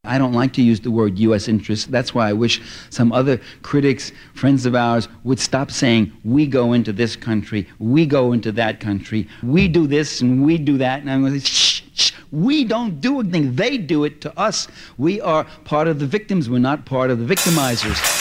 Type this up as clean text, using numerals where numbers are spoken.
I don't like to use the word U.S. interest. That's why I wish some other critics, friends of ours, would stop saying, we go into this country, we go into that country, we do this and we do that. And I'm going to say, shh, shh, we don't do anything. They do it to us. We are part of the victims. We're not part of the victimizers.